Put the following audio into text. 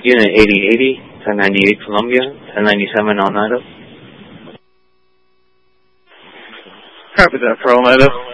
Unit 8080, 1098 Columbia, 1097 All Nido. Copy that, for All Nido.